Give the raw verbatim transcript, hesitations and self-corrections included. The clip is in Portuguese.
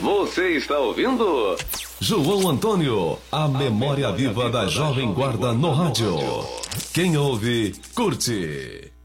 Você está ouvindo? João Antônio, a memória viva da Jovem Guarda no rádio. Quem ouve, curte.